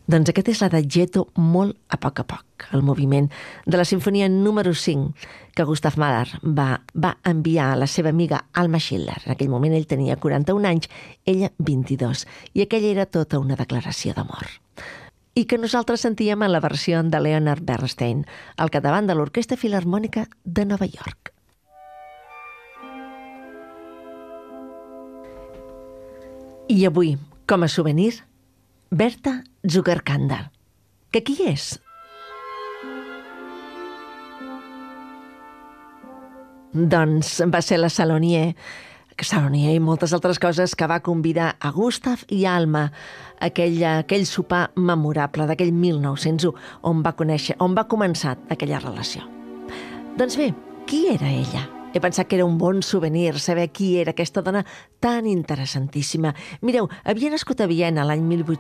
Doncs aquest és l'Adagietto molt a poc, el moviment de la sinfonia número 5 que Gustav Mahler va enviar a la seva amiga Alma Schiller. En aquell moment ell tenia 41 anys, ella 22, i aquella era tota una declaració d'amor. I que nosaltres sentíem en la versió de Leonard Bernstein, al capdavant de l'Orquestra Filharmònica de Nova York. I avui, com a souvenir, Berta Zuckerkanda. Que qui és? Doncs va ser la Salonier i moltes altres coses que va convidar a Gustav i Alma a aquell sopar memorable d'aquell 1901 on va començar aquella relació. Doncs bé, qui era ella? He pensat que era un bon souvenir saber qui era aquesta dona tan interessantíssima. Mireu, havia nascut a Viena l'any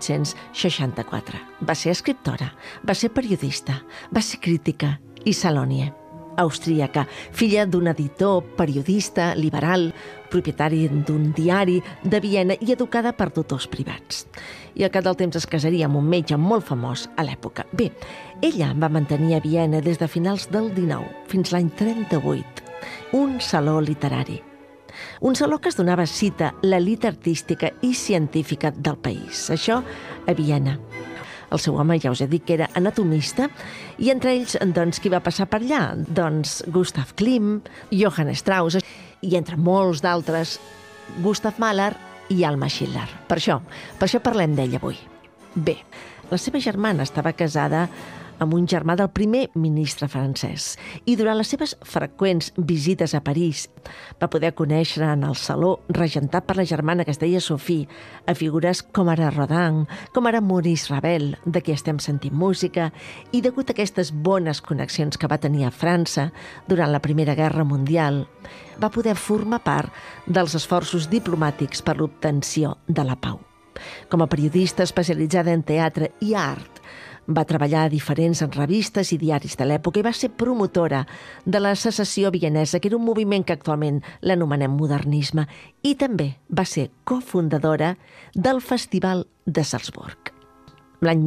1864. Va ser escriptora, va ser periodista, va ser crítica i salònia. Austríaca, filla d'un editor, periodista, liberal, propietari d'un diari de Viena i educada per tutors privats. I al cap del temps es casaria amb un metge molt famós a l'època. Bé, ella va mantenir a Viena des de finals del 19 fins l'any 38 un saló literari. Un saló que es donava cita l'elit artística i científica del país. Això a Viena. El seu home, ja us he dit que era anatomista, i entre ells, doncs, qui va passar per allà? Doncs Gustav Klimt, Johann Strauss, i entre molts d'altres, Gustav Mahler i Alma Schiller. Per això parlem d'ell avui. Bé, la seva germana estava casada amb un germà del primer ministre francès. I durant les seves freqüents visites a París va poder conèixer en el saló, regentat per la germana que es deia Sophie, a figures com ara Rodin, com ara Maurice Ravel, de qui estem sentint música, i degut a aquestes bones connexions que va tenir a França durant la Primera Guerra Mundial, va poder formar part dels esforços diplomàtics per l'obtenció de la pau. Com a periodista especialitzada en teatre i art, va treballar a diferents revistes i diaris de l'època i va ser promotora de la secessió vienesa, que era un moviment que actualment l'anomenem modernisme, i també va ser cofundadora del Festival de Salzburg. L'any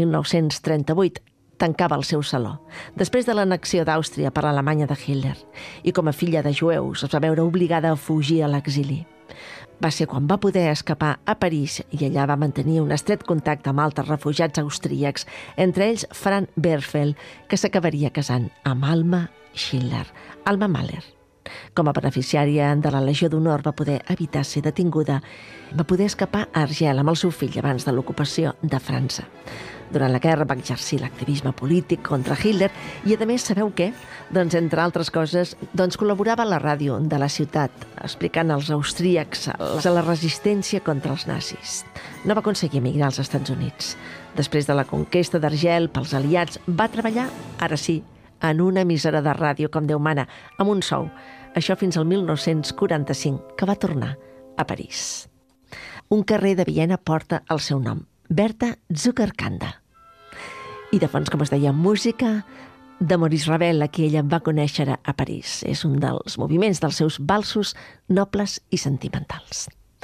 1938 tancava el seu saló, després de l'annexió d'Àustria per l'Alemanya de Hitler, i com a filla de jueus es va veure obligada a fugir a l'exili. Va ser quan va poder escapar a París i allà va mantenir un estret contacte amb altres refugiats austríacs, entre ells Franz Werfel, que s'acabaria casant amb Alma Schiller, Alma Mahler. Com a beneficiària de la Legió d'Honor va poder evitar ser detinguda, va poder escapar a Argel amb el seu fill abans de l'ocupació de França. Durant la guerra va exercir l'activisme polític contra Hitler i, a més, sabeu què? Doncs, entre altres coses, col·laborava a la ràdio de la ciutat, explicant als austríacs la resistència contra els nazis. No va aconseguir emigrar als Estats Units. Després de la conquesta d'Argel pels aliats, va treballar, ara sí, en una emissora de ràdio, com Déu mana, amb un sou. Això fins al 1945, que va tornar a París. Un carrer de Viena porta el seu nom, Berta Zuckerkanda. I de fons, com es deia, música de Maurice Ravel, a qui ella va conèixer a París. És un dels moviments dels seus valsos nobles i sentimentals.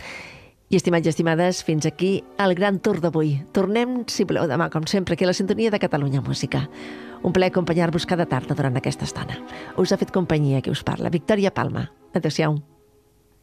I, estimats i estimades, fins aquí el gran tour d'avui. Tornem, si voleu, demà, com sempre, aquí a la sintonia de Catalunya Música. Un plaer acompanyar-vos cada tarda durant aquesta estona. Us ha fet companyia qui us parla, Victòria Palma. Adéu-siau.